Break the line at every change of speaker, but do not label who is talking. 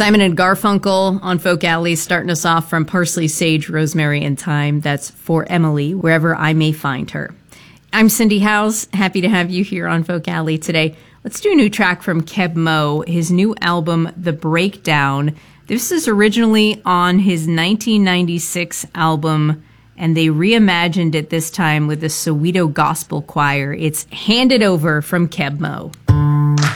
Simon and Garfunkel on Folk Alley, starting us off from Parsley, Sage, Rosemary, and Thyme. That's For Emily, Wherever I May Find Her. I'm Cindy Howes. Happy to have you here on Folk Alley today. Let's do a new track from Keb Mo, his new album, The Breakdown. This is originally on his 1996 album, and they reimagined it this time with the Soweto Gospel Choir. It's Hand It Over from Keb Mo.